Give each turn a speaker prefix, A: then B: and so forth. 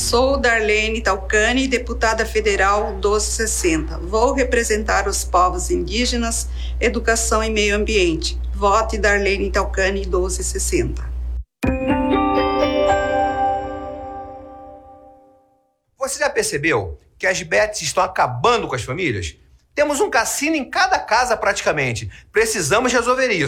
A: Sou Darlene Talcani, deputada federal 1260. Vou representar os povos indígenas, educação e meio ambiente. Vote Darlene Talcani 1260.
B: Você já percebeu que as bets estão acabando com as famílias? Temos um cassino em cada casa praticamente. Precisamos resolver isso.